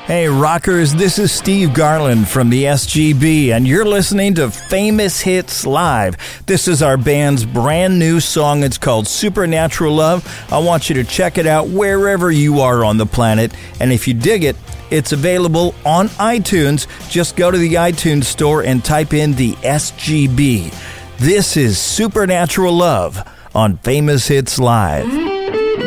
Hey rockers, this is Steve Garland from the SGB, and you're listening to Famous Hits Live. This is our band's brand new song. It's called Supernatural Love. I want you to check it out wherever you are on the planet, and if you dig it, it's available on iTunes. Just go to the iTunes store and type in the SGB. This is Supernatural Love on Famous Hits Live.